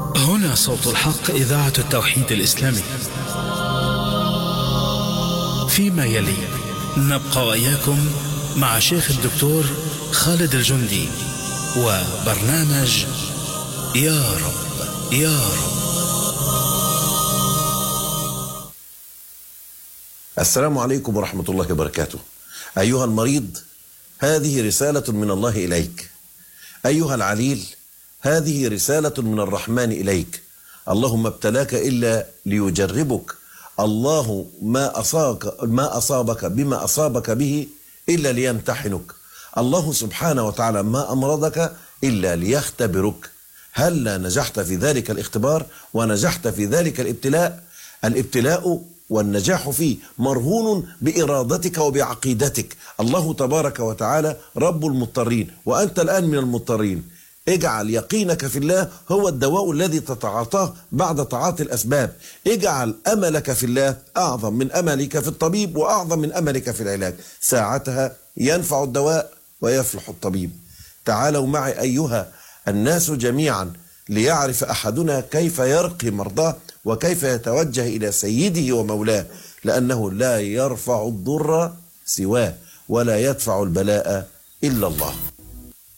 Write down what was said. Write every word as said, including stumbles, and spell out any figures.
هنا صوت الحق، إذاعة التوحيد الإسلامي. فيما يلي نبقى وإياكم مع شيخ الدكتور خالد الجندي وبرنامج يا رب يا رب. السلام عليكم ورحمة الله وبركاته. أيها المريض، هذه رسالة من الله إليك. أيها العليل، هذه رسالة من الرحمن إليك. اللهم ابتلاك إلا ليجربك. الله ما أصابك, ما أصابك بما أصابك به إلا ليمتحنك. الله سبحانه وتعالى ما أمرضك إلا ليختبرك. هل نجحت في ذلك الاختبار ونجحت في ذلك الابتلاء؟ الابتلاء والنجاح فيه مرهون بإرادتك وبعقيدتك. الله تبارك وتعالى رب المضطرين، وأنت الآن من المضطرين. اجعل يقينك في الله هو الدواء الذي تتعاطاه بعد تعاطي الأسباب. اجعل أملك في الله أعظم من أملك في الطبيب وأعظم من أملك في العلاج. ساعتها ينفع الدواء ويفلح الطبيب. تعالوا معي أيها الناس جميعا ليعرف أحدنا كيف يرقي مرضاه وكيف يتوجه إلى سيده ومولاه، لأنه لا يرفع الضر سواه ولا يدفع البلاء إلا الله.